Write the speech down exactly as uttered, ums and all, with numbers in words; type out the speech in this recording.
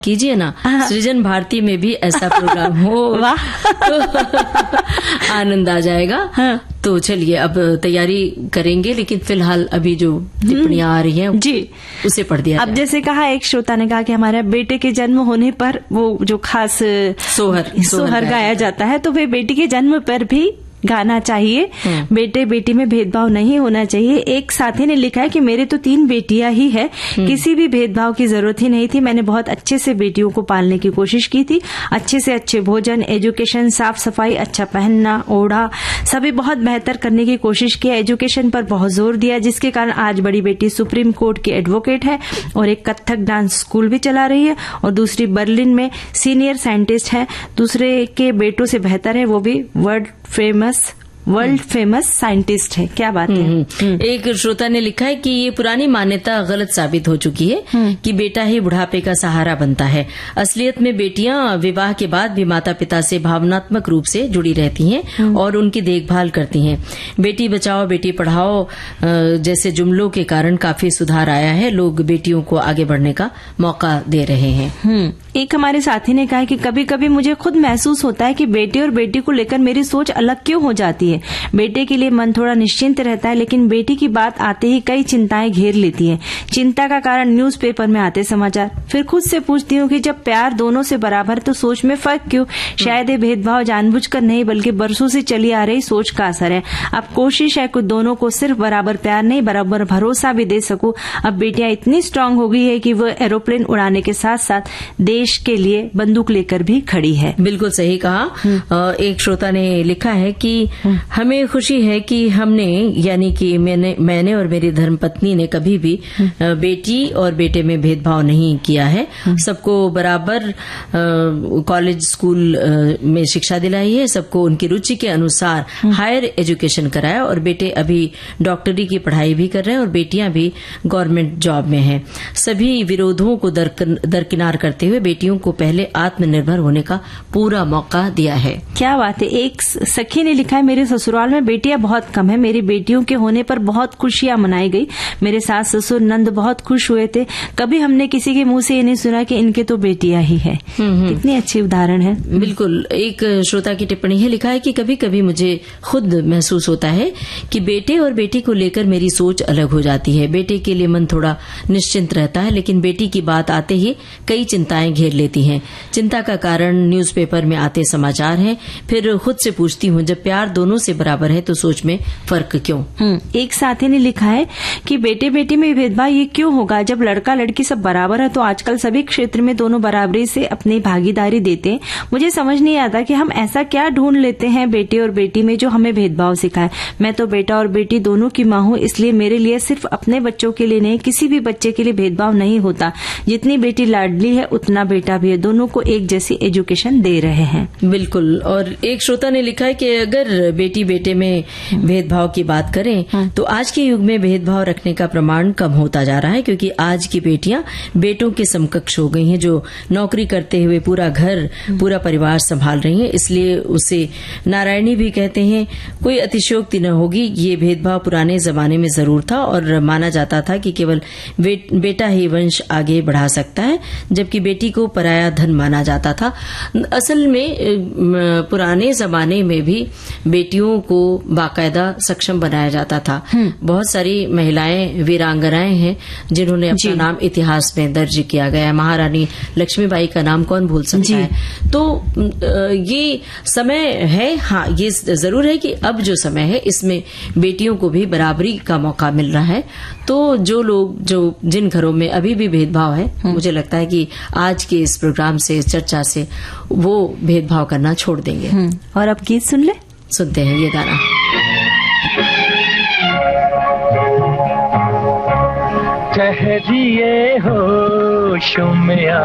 कीजिए ना, सृजन भारती में भी ऐसा प्रोग्राम हो। वाह तो आनंद आ जाएगा। हाँ। तो चलिए अब तैयारी करेंगे, लेकिन फिलहाल अभी जो टिप्पणियां आ रही हैं जी उसे पढ़ दिया। अब जैसे कहा, एक श्रोता ने कहा कि हमारे बेटे के जन्म होने पर वो जो खास सोहर सोहर गाया जाता है, तो वे बेटी के जन्म पर भी गाना चाहिए। बेटे बेटी में भेदभाव नहीं होना चाहिए। एक साथी ने लिखा है कि मेरे तो तीन बेटियां ही है, किसी भी भेदभाव की जरूरत ही नहीं थी। मैंने बहुत अच्छे से बेटियों को पालने की कोशिश की थी। अच्छे से अच्छे भोजन, एजुकेशन, साफ सफाई, अच्छा पहनना ओढ़ा सभी बहुत बेहतर करने की कोशिश की। एजुकेशन पर बहुत जोर दिया, जिसके कारण आज बड़ी बेटी सुप्रीम कोर्ट की एडवोकेट है और एक कथक डांस स्कूल भी चला रही है, और दूसरी बर्लिन में सीनियर साइंटिस्ट है। दूसरे के बेटों से बेहतर है, वो भी world famous world famous scientist है। क्या बात है। एक श्रोता ने लिखा है कि ये पुरानी मान्यता गलत साबित हो चुकी है कि बेटा ही बुढ़ापे का सहारा बनता है। असलियत में बेटियां विवाह के बाद भी माता पिता से भावनात्मक रूप से जुड़ी रहती हैं और उनकी देखभाल करती हैं। बेटी बचाओ बेटी पढ़ाओ जैसे जुमलों के कारण काफी सुधार आया है। लोग बेटियों को आगे बढ़ने का मौका दे रहे हैं। एक हमारे साथी ने कहा कि कभी कभी मुझे खुद महसूस होता है कि बेटे और बेटी को लेकर मेरी सोच अलग क्यों हो जाती है। बेटे के लिए मन थोड़ा निश्चिंत रहता है, लेकिन बेटी की बात आते ही कई चिंताएं घेर लेती हैं। चिंता का कारण न्यूज़पेपर में आते समाचार। फिर खुद से पूछती हूँ कि जब प्यार दोनों से बराबर तो सोच में फर्क क्यों। शायद ये भेदभाव जानबूझकर नहीं बल्कि बरसों से चली आ रही सोच का असर है। अब कोशिश है कि दोनों को सिर्फ बराबर प्यार नहीं बराबर भरोसा भी दे सकूं। अब बेटियां इतनी स्ट्रांग हो गई है कि वो एरोप्लेन उड़ाने के साथ साथ देश के लिए बंदूक लेकर भी खड़ी है। बिल्कुल सही कहा। एक श्रोता ने लिखा है कि हमें खुशी है कि हमने यानी कि मैंने मैंने और मेरी धर्मपत्नी ने कभी भी बेटी और बेटे में भेदभाव नहीं किया है। सबको बराबर कॉलेज स्कूल में शिक्षा दिलाई है। सबको उनकी रुचि के अनुसार हायर एजुकेशन कराया और बेटे अभी डॉक्टरी की पढ़ाई भी कर रहे हैं और बेटियां भी गवर्नमेंट जॉब में हैं। सभी विरोधों को दरकिनार करते हुए बेटियों को पहले आत्मनिर्भर होने का पूरा मौका दिया है। क्या बात है। एक सखी ने लिखा है, मेरे ससुराल में बेटियां बहुत कम है। मेरी बेटियों के होने पर बहुत खुशियां मनाई गई। मेरे सास ससुर नंद बहुत खुश हुए थे। कभी हमने किसी के मुंह से ये नहीं सुना कि इनके तो बेटियां ही है। कितनी अच्छी उदाहरण है। बिल्कुल। एक श्रोता की टिप्पणी है, लिखा है कि कभी कभी मुझे खुद महसूस होता है कि बेटे और बेटी को लेकर मेरी सोच अलग हो जाती है। बेटे के लिए मन थोड़ा निश्चिंत रहता है, लेकिन बेटी की बात आते ही कई चिंताएं घेर लेती हैं। चिंता का कारण न्यूज़पेपर में आते समाचार हैं। फिर खुद से पूछती हूँ, जब प्यार दोनों से बराबर है तो सोच में फर्क क्यों। एक साथी ने लिखा है कि बेटे बेटी में भेदभाव ये क्यों होगा, जब लड़का लड़की सब बराबर है तो आजकल सभी क्षेत्र में दोनों बराबरी से अपनी भागीदारी देते हैं। मुझे समझ नहीं आता कि हम ऐसा क्या ढूंढ लेते हैं बेटे और बेटी में जो हमें भेदभाव सिखाए। मैं तो बेटा और बेटी दोनों की माँ हूँ, इसलिए मेरे लिए सिर्फ अपने बच्चों के लिए नहीं किसी भी बच्चे के लिए भेदभाव नहीं होता। जितनी बेटी लाडली है उतना बेटा भी है। दोनों को एक जैसी एजुकेशन दे रहे हैं। बिल्कुल। और एक श्रोता ने लिखा है कि अगर बेटी बेटे में भेदभाव की बात करें तो आज के युग में भेदभाव रखने का प्रमाण कम होता जा रहा है, क्योंकि आज की बेटियां बेटों के समकक्ष हो गई हैं, जो नौकरी करते हुए पूरा घर पूरा परिवार संभाल रही हैं। इसलिए उसे नारायणी भी कहते हैं। कोई अतिशयोक्ति न होगी। ये भेदभाव पुराने जमाने में जरूर था और माना जाता था कि केवल बेटा ही वंश आगे बढ़ा सकता है, जबकि बेटी को पराया धन माना जाता था। असल में पुराने जमाने में भी बेटियों को बाकायदा सक्षम बनाया जाता था। बहुत सारी महिलाएं वीरांगनाएं हैं जिन्होंने अपना नाम इतिहास में दर्ज किया गया है। महारानी लक्ष्मीबाई का नाम कौन भूल सकता है। तो ये समय है। हाँ, ये जरूर है कि अब जो समय है इसमें बेटियों को भी बराबरी का मौका मिल रहा है। तो जो लोग जो जिन घरों में अभी भी भेदभाव है, मुझे लगता है कि आज के इस प्रोग्राम से, इस चर्चा से वो भेदभाव करना छोड़ देंगे। और अब गीत सुन ले। सुनते हैं ये गाना। ठहरिए होश में